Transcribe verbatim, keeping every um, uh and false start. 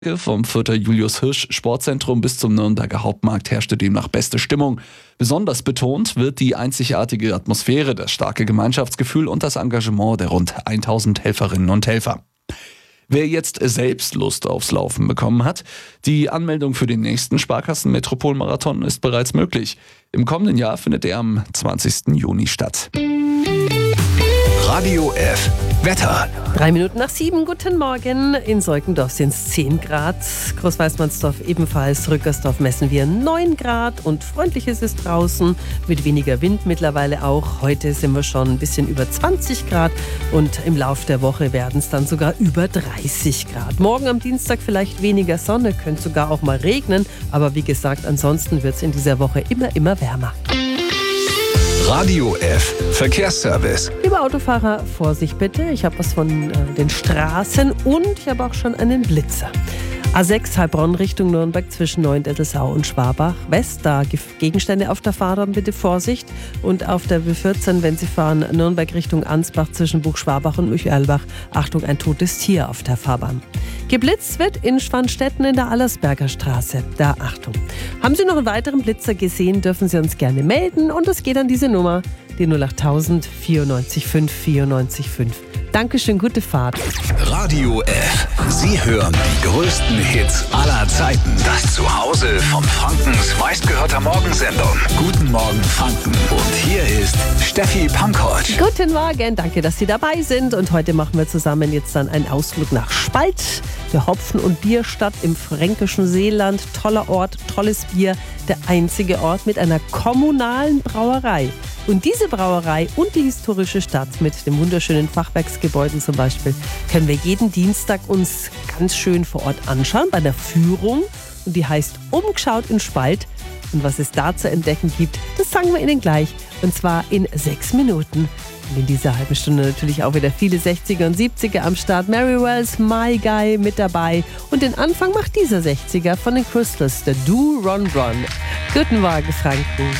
Vom Fürther Julius-Hirsch-Sportzentrum bis zum Nürnberger Hauptmarkt herrschte demnach beste Stimmung. Besonders betont wird die einzigartige Atmosphäre, das starke Gemeinschaftsgefühl und das Engagement der rund tausend Helferinnen und Helfer. Wer jetzt selbst Lust aufs Laufen bekommen hat, die Anmeldung für den nächsten Sparkassen-Metropol-Marathon ist bereits möglich. Im kommenden Jahr findet er am zwanzigsten Juni statt. Radio F. Wetter. Drei Minuten nach sieben, guten Morgen. In Seukendorf sind es zehn Grad, Großweißmannsdorf ebenfalls, Rückersdorf messen wir neun Grad und freundlich ist es draußen, mit weniger Wind mittlerweile auch. Heute sind wir schon ein bisschen über zwanzig Grad und im Laufe der Woche werden es dann sogar über dreißig Grad. Morgen am Dienstag vielleicht weniger Sonne, könnte sogar auch mal regnen, aber wie gesagt, ansonsten wird es in dieser Woche immer, immer wärmer. Radio F. Verkehrsservice. Liebe Autofahrer, Vorsicht bitte. Ich habe was von äh, den Straßen und ich habe auch schon einen Blitzer. A sechs Heilbronn Richtung Nürnberg zwischen Neuendettelsau und Schwabach West. Da Gegenstände auf der Fahrbahn, bitte Vorsicht. Und auf der B vierzehn, wenn Sie fahren, Nürnberg Richtung Ansbach zwischen Buchschwabach und Müchelbach. Achtung, ein totes Tier auf der Fahrbahn. Geblitzt wird in Schwanstetten in der Allersberger Straße. Da Achtung. Haben Sie noch einen weiteren Blitzer gesehen, dürfen Sie uns gerne melden. Und es geht an diese Nummer, die null acht tausend vierundneunzig fünf vierundneunzig fünf. Dankeschön, gute Fahrt. Radio F. Sie hören die größten Hits aller Zeiten. Das Zuhause von Frankens meistgehörter Morgensendung. Guten Morgen, Franken. Und hier ist Steffi Pankovic. Guten Morgen, danke, dass Sie dabei sind. Und heute machen wir zusammen jetzt dann einen Ausflug nach Spalt, der Hopfen- und Bierstadt im fränkischen Seeland. Toller Ort, tolles Bier. Der einzige Ort mit einer kommunalen Brauerei. Und diese Brauerei und die historische Stadt mit den wunderschönen Fachwerksgebäuden zum Beispiel können wir jeden Dienstag uns ganz schön vor Ort anschauen bei der Führung. Und die heißt Umgeschaut in Spalt. Und was es da zu entdecken gibt, das sagen wir Ihnen gleich. Und zwar in sechs Minuten. Und in dieser halben Stunde natürlich auch wieder viele sechziger und siebziger am Start. Mary Wells, My Guy mit dabei. Und den Anfang macht dieser sechziger von den Crystals, der Do Ron Ron. Guten Morgen, Franken.